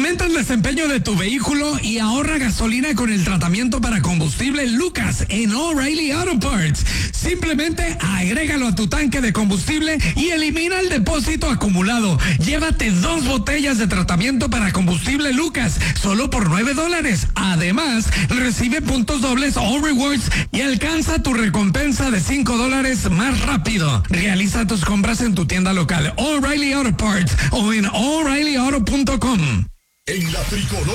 Aumenta el desempeño de tu vehículo y ahorra gasolina con el tratamiento para combustible Lucas en O'Reilly Auto Parts. Simplemente agrégalo a tu tanque de combustible y elimina el depósito acumulado. Llévate 2 botellas de tratamiento para combustible Lucas, solo por $9. Además, recibe puntos dobles All Rewards y alcanza tu recompensa de $5 más rápido. Realiza tus compras en tu tienda local O'Reilly Auto Parts o en O'ReillyAuto.com. En la tricolor